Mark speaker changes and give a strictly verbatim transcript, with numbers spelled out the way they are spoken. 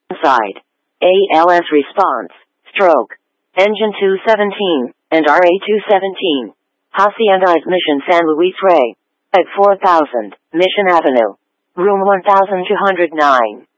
Speaker 1: Side. A L S response. Stroke. Engine two seventeen, and R A two seventeen. Haciendas Mission San Luis Rey. At four thousand, Mission Avenue. Room one thousand two hundred nine.